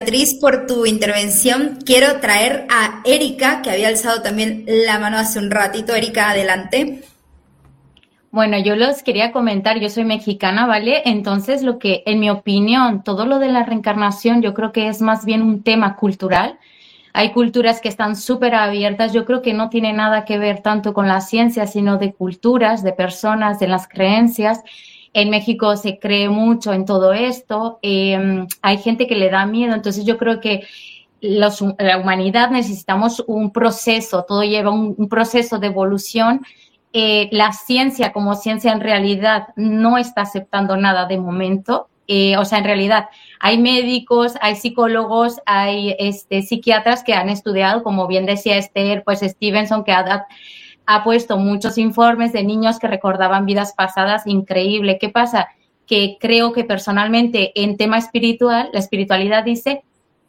Beatriz, por tu intervención. Quiero traer a Erika, que había alzado también la mano hace un ratito. Erika, adelante. Bueno, yo los quería comentar, yo soy mexicana, ¿vale? Entonces, en mi opinión, todo lo de la reencarnación, yo creo que es más bien un tema cultural. Hay culturas que están súper abiertas, yo creo que no tiene nada que ver tanto con la ciencia, sino de culturas, de personas, de las creencias. En México se cree mucho en todo esto, hay gente que le da miedo, entonces yo creo que la humanidad necesitamos un proceso, todo lleva un proceso de evolución. La ciencia como ciencia en realidad no está aceptando nada de momento. O sea, en realidad hay médicos, hay psicólogos, hay psiquiatras que han estudiado, como bien decía Esther, pues Stevenson, que ha puesto muchos informes de niños que recordaban vidas pasadas, increíble. ¿Qué pasa? Que creo que personalmente en tema espiritual, la espiritualidad dice,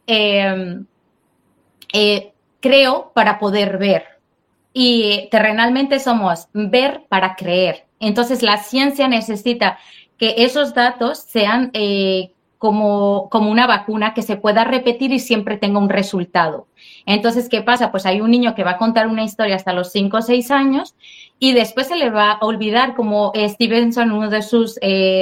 creo para poder ver. Y terrenalmente somos ver para creer. Entonces la ciencia necesita que esos datos sean como una vacuna que se pueda repetir y siempre tenga un resultado. Entonces, ¿qué pasa? Pues hay un niño que va a contar una historia hasta los 5 o 6 años y después se le va a olvidar, como Stevenson, uno de sus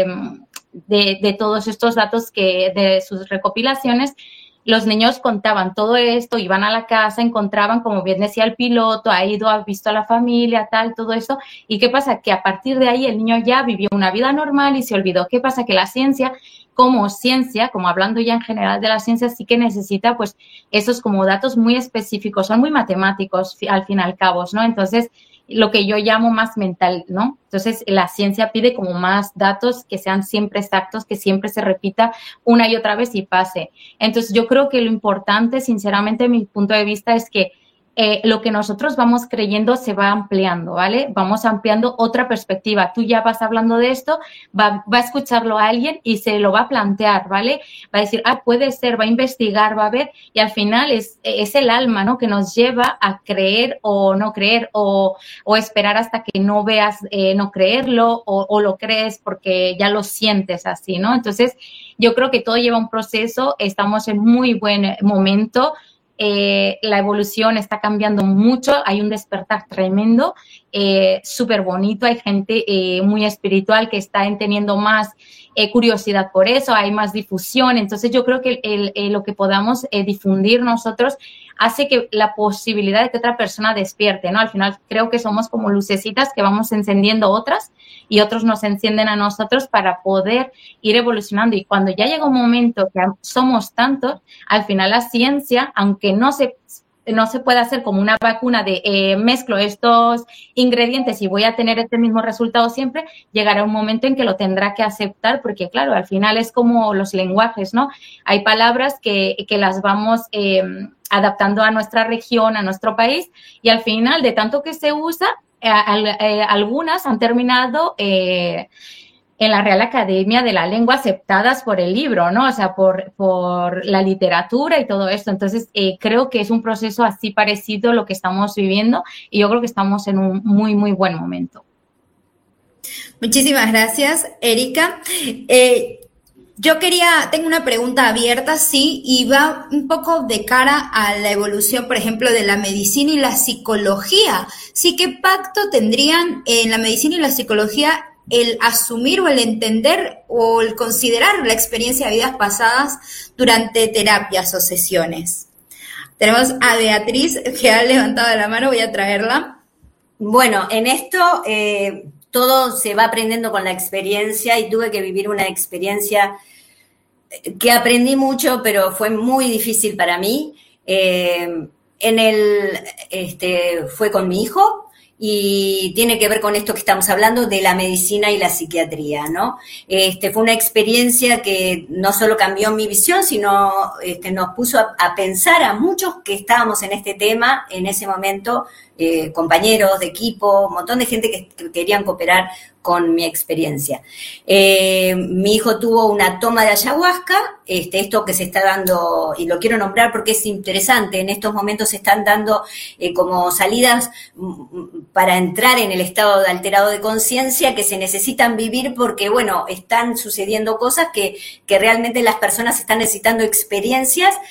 de todos estos datos de sus recopilaciones. Los niños contaban todo esto, iban a la casa, encontraban, como bien decía el piloto, ha visto a la familia, tal, todo esto. ¿Y qué pasa? Que a partir de ahí el niño ya vivió una vida normal y se olvidó. ¿Qué pasa? Que la ciencia, como hablando ya en general de la ciencia, sí que necesita pues esos como datos muy específicos, son muy matemáticos al fin y al cabo, ¿no? Entonces, lo que yo llamo más mental, ¿no? Entonces, la ciencia pide como más datos que sean siempre exactos, que siempre se repita una y otra vez y pase. Entonces, yo creo que lo importante, sinceramente, mi punto de vista es que lo que nosotros vamos creyendo se va ampliando, ¿vale? Vamos ampliando otra perspectiva. Tú ya vas hablando de esto, va a escucharlo a alguien y se lo va a plantear, ¿vale? Va a decir, puede ser, va a investigar, va a ver, y al final es el alma, ¿no? Que nos lleva a creer o no creer o esperar hasta que no veas, no creerlo o lo crees porque ya lo sientes así, ¿no? Entonces, yo creo que todo lleva un proceso, estamos en muy buen momento. La evolución está cambiando mucho, hay un despertar tremendo, súper bonito, hay gente muy espiritual que está teniendo más curiosidad por eso, hay más difusión, entonces yo creo que lo que podamos difundir nosotros hace que la posibilidad de que otra persona despierte, ¿no? Al final creo que somos como lucecitas que vamos encendiendo otras y otros nos encienden a nosotros para poder ir evolucionando, y cuando ya llega un momento que somos tantos, al final la ciencia, aunque no se puede hacer como una vacuna de mezclo estos ingredientes y voy a tener este mismo resultado siempre, llegará un momento en que lo tendrá que aceptar, porque claro, al final es como los lenguajes, ¿no? Hay palabras que las vamos adaptando a nuestra región, a nuestro país, y al final, de tanto que se usa, algunas han terminado en la Real Academia de la Lengua aceptadas por el libro, ¿no? O sea, por la literatura y todo esto. Entonces, creo que es un proceso así parecido a lo que estamos viviendo y yo creo que estamos en un muy, muy buen momento. Muchísimas gracias, Erika. Tengo una pregunta abierta, sí, y va un poco de cara a la evolución, por ejemplo, de la medicina y la psicología. Sí, ¿qué pacto tendrían en la medicina y la psicología el asumir o el entender o el considerar la experiencia de vidas pasadas durante terapias o sesiones? Tenemos a Beatriz, que ha levantado la mano, voy a traerla. Bueno, en esto todo se va aprendiendo con la experiencia y tuve que vivir una experiencia que aprendí mucho, pero fue muy difícil para mí. Fue con mi hijo y tiene que ver con esto que estamos hablando de la medicina y la psiquiatría, ¿no? Fue una experiencia que no solo cambió mi visión, sino nos puso a pensar a muchos que estábamos en este tema en ese momento, compañeros de equipo, un montón de gente que querían cooperar con mi experiencia. Mi hijo tuvo una toma de ayahuasca, esto que se está dando, y lo quiero nombrar porque es interesante, en estos momentos se están dando como salidas para entrar en el estado de alterado de conciencia que se necesitan vivir porque, bueno, están sucediendo cosas que realmente las personas están necesitando experiencias